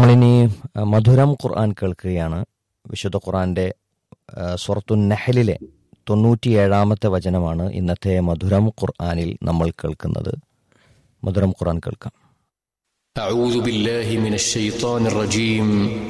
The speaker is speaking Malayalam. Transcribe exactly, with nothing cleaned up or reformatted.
നമ്മളിനി മധുരം ഖുർആൻ കേൾക്കുകയാണ്. വിശുദ്ധ ഖുർആന്റെ സൂറത്തുൻ നഹലിലെ തൊണ്ണൂറ്റിയേഴാമത്തെ വചനമാണ് ഇന്നത്തെ മധുരം ഖുർആനിൽ നമ്മൾ കേൾക്കുന്നത്. മധുരം ഖുർആൻ കേൾക്കാം. أعوذ بالله من الشيطان الرجيم